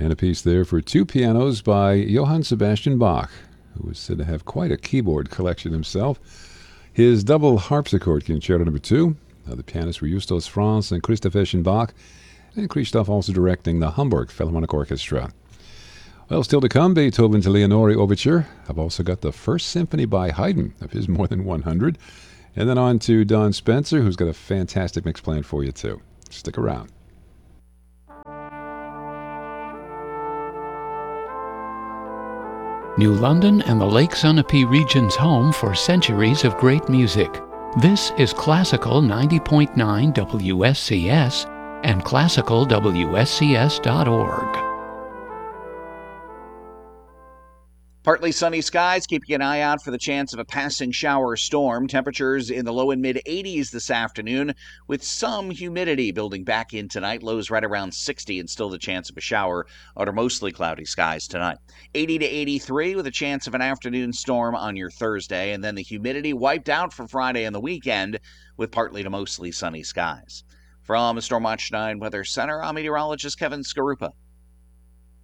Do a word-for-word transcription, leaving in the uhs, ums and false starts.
And a piece there for two pianos by Johann Sebastian Bach, who was said to have quite a keyboard collection himself. His double harpsichord concerto number two. Uh, the pianists were Justus Franz and Christoph Eschenbach, and Christoph also directing the Hamburg Philharmonic Orchestra. Well, still to come, Beethoven's Leonore Overture. I've also got the First Symphony by Haydn, of his more than one hundred. And then on to Don Spencer, who's got a fantastic mix planned for you, too. Stick around. New London and the Lake Sunapee region's home for centuries of great music. This is Classical ninety point nine W S C S and classical W S C S dot org. Partly sunny skies, keeping an eye out for the chance of a passing shower or storm. Temperatures in the low and mid eighties this afternoon, with some humidity building back in tonight. Lows right around sixty and still the chance of a shower under mostly cloudy skies tonight. eighty to eighty-three with a chance of an afternoon storm on your Thursday, and then the humidity wiped out for Friday and the weekend with partly to mostly sunny skies. From the Stormwatch nine Weather Center, I'm meteorologist Kevin Skarupa.